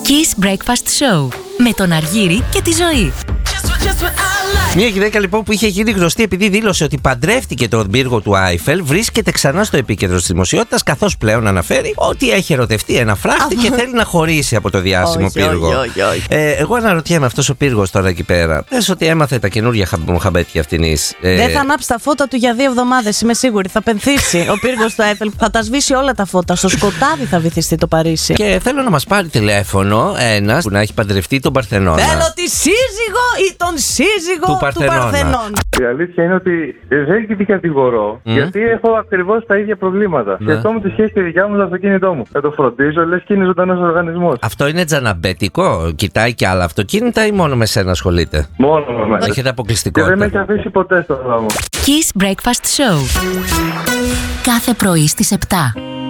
Kiss Breakfast Show με τον Αργύρη και τη Ζωή. Μια γυναίκα λοιπόν που είχε γίνει γνωστή επειδή δήλωσε ότι παντρεύτηκε τον πύργο του Άιφελ βρίσκεται ξανά στο επίκεντρο της δημοσιότητας, καθώς πλέον αναφέρει ότι έχει ερωτευτεί ένα φράχτη και θέλει να χωρίσει από το διάσημο πύργο. Εγώ αναρωτιέμαι, αυτός ο πύργος τώρα εκεί πέρα, πες ότι έμαθε τα καινούργια χαμπέτια αυτινής. Δεν θα ανάψει τα φώτα του για 2 εβδομάδες, είμαι σίγουρη. Θα πενθήσει ο πύργος του Άιφελ. Θα τα σβήσει όλα τα φώτα. Στο σκοτάδι θα βυθιστεί το Παρίσι. Και θέλω να μας πάρει τηλέφωνο ένας που να έχει παντρευτεί τον Παρθενώνα. Θέλω τη σύζυγο ή τον σύζυγο του Παρθενώνα. Η αλήθεια είναι ότι δεν την κατηγορώ, γιατί έχω ακριβώς τα ίδια προβλήματα. Σκεφτόμουν τη σχέση τη δικιά μου με το αυτοκίνητό μου. Θα το φροντίζω, λες και είναι ζωντανός οργανισμός. Αυτό είναι τζαναμπέτικο, κοιτάει και άλλα αυτοκίνητα ή μόνο με σένα ασχολείται? Μόνο με μένα. Έχετε αποκλειστικότητα. Και δεν με έχει αφήσει ποτέ στο δρόμο. Kiss Breakfast Show. Κάθε πρωί στις 7.